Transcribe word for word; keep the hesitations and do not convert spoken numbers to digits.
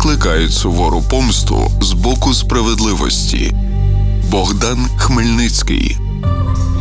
викликають сувору помсту з боку справедливості. Богдан Хмельницький.